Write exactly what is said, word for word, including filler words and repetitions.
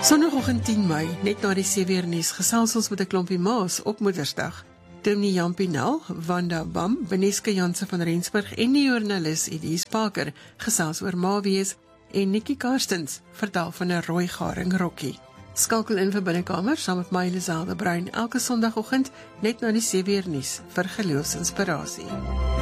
Sondagoggend tien Mei, net na die sewe uur nuus, gesels ons met 'n klompie ma's op Moedersdag. Dominee Jan Pinaal, Wanda Bam, Beneske Janse van Rensburg en die joernalis Elise Parker gesels oor ma wees en Nikki Karstens vertel van 'n rooi garing rokkie. Skakel in vir Binnekamer saam met my Liselde Bruin elke Sondagoggend net na die sewe uur nuus vir geloofsinspirasie.